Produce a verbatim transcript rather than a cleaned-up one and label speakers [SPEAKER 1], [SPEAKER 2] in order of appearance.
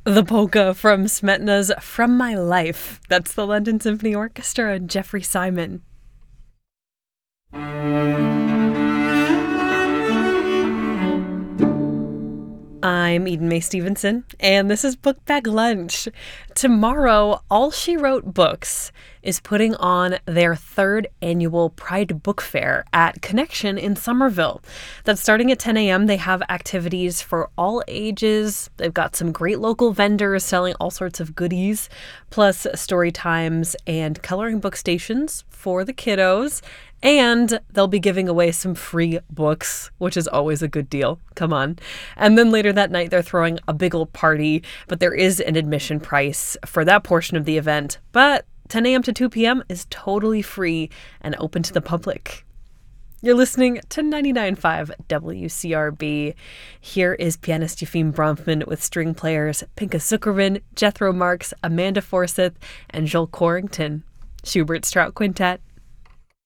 [SPEAKER 1] The polka from Smetana's From My Life. That's the London Symphony Orchestra and Jeffrey Simon. I'm Eden Mae Stevenson, and this is Book Bag Lunch. Tomorrow, All She Wrote Books is putting on their third annual Pride Book Fair at Connection in Somerville. That's starting at ten a.m. They have activities for all ages. They've got some great local vendors selling all sorts of goodies, plus story times and coloring book stations for the kiddos. And they'll be giving away some free books, which is always a good deal. Come on. And then later that night, they're throwing a big old party, but there is an admission price for that portion of the event. But ten a.m. to two p.m. is totally free and open to the public. You're listening to ninety-nine point five W C R B. Here is pianist Yefim Bronfman with string players Pinka Zuckerman, Jethro Marks, Amanda Forsyth, and Joel Corrington. Schubert Strout Quintet.